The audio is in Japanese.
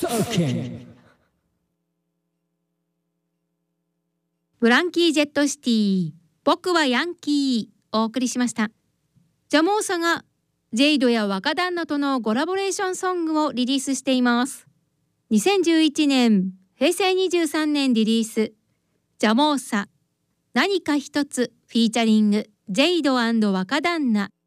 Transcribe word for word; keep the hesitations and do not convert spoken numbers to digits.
Talking ブランキー・ジェット・シティ、僕はヤンキーお送りしました。ジャモーサがジェイドや若旦那とのコラボレーションソングをリリースしています。にせんじゅういちねん、へいせいにじゅうさんねんリリース、ジャモーサ、何か一つフィーチャリングジェイド&若旦那。